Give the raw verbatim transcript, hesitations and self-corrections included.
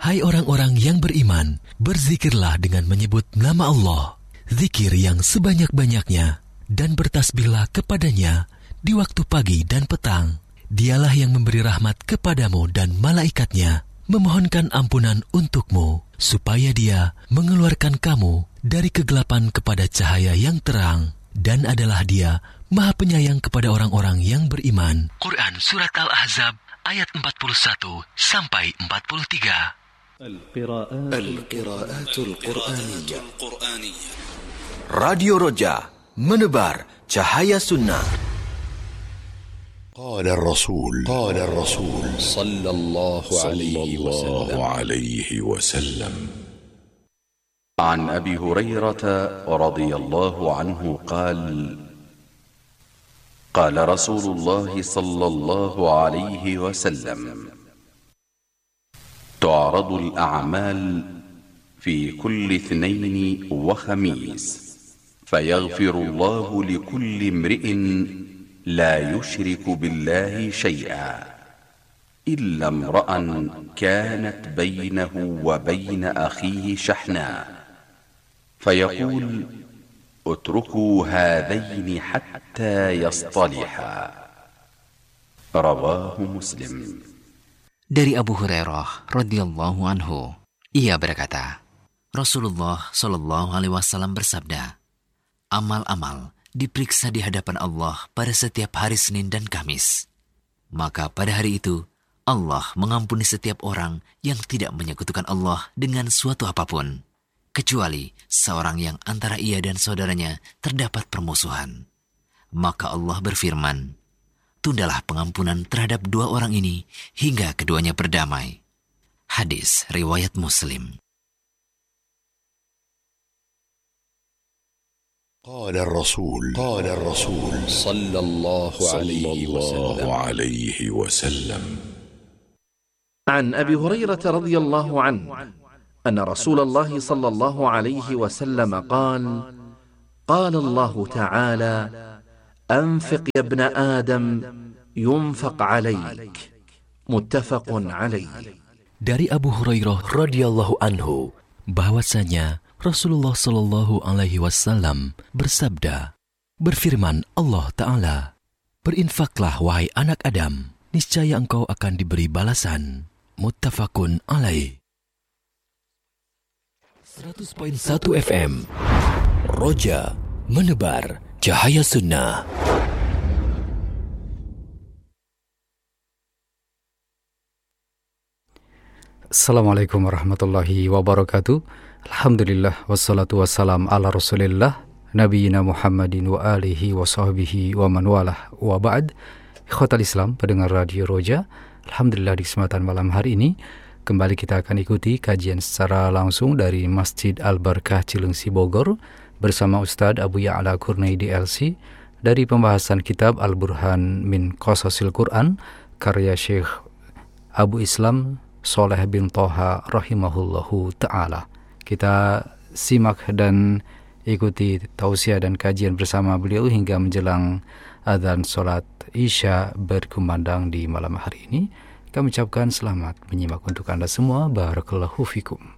Hai orang-orang yang beriman, berzikirlah dengan menyebut nama Allah, zikir yang sebanyak-banyaknya, dan bertasbihlah kepadanya di waktu pagi dan petang. Dialah yang memberi rahmat kepadamu dan malaikatnya, memohonkan ampunan untukmu, supaya Dia mengeluarkan kamu dari kegelapan kepada cahaya yang terang, dan adalah Dia Maha Penyayang kepada orang-orang yang beriman. Quran Surat Al-Ahzab ayat empat puluh satu sampai empat puluh tiga. Al-Qiraatul Qur'aniyah. Radio Roja, menebar cahaya sunnah. قال الرسول قال الرسول صلى الله عليه وسلم عن أبي هريرة رضي الله عنه قال قال رسول الله صلى الله عليه وسلم تعرض الأعمال في كل اثنين وخميس فيغفر الله لكل امرئ لا يشرك بالله شيئا إلا امرأ كانت بينه وبين أخيه شحناء فيقول اتركوا هذين حتى يصطلحا. رواه مسلم. Dari Abu Hurairah radhiyallahu anhu, ia berkata, Rasulullah shallallahu alaihi wasallam bersabda, amal-amal diperiksa di hadapan Allah pada setiap hari Senin dan Kamis. Maka pada hari itu, Allah mengampuni setiap orang yang tidak menyekutukan Allah dengan suatu apapun, kecuali seorang yang antara ia dan saudaranya terdapat permusuhan. Maka Allah berfirman, tundalah pengampunan terhadap dua orang ini hingga keduanya berdamai. Hadis riwayat Muslim. قال الرسول قال الرسول صلى الله عليه وسلم عن أبي هريرة رضي الله عنه أن رسول الله صلى الله عليه وسلم قال قال الله تعالى أنفق يا ابن آدم ينفق عليك متفق عليه. Dari Abu Hurairah radhiyallahu anhu bahwasanya Rasulullah Shallallahu Alaihi Wasallam bersabda, berfirman Allah Ta'ala, berinfaklah wahai anak Adam, niscaya engkau akan diberi balasan. Muttafaqun alaih. seratus koma satu F M Roja, menebar cahaya sunnah. Assalamualaikum warahmatullahi wabarakatuh. Alhamdulillah, wassalatu wassalam ala rasulillah, nabiyina Muhammadin wa alihi wa sahbihi wa man walah wa ba'd. Ikhwatal Islam, pendengar Radio Roja, Alhamdulillah di kesempatan malam hari ini kembali kita akan ikuti kajian secara langsung dari Masjid Al-Barkah Cilengsi Bogor bersama Ustadz Abu Ya'la Kurnaidi L C dari pembahasan kitab Al-Burhan min Qasasil Quran karya Syekh Abu Islam Soleh bin Toha rahimahullahu ta'ala. Kita simak dan ikuti tausiah dan kajian bersama beliau hingga menjelang adzan sholat Isya berkumandang di malam hari ini. Kami ucapkan selamat menyimak untuk Anda semua. Barakallahu fikum.